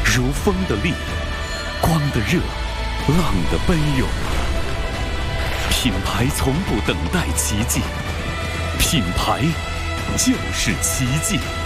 如风的力，光的热，浪的奔涌。品牌从不等待奇迹，品牌就是奇迹。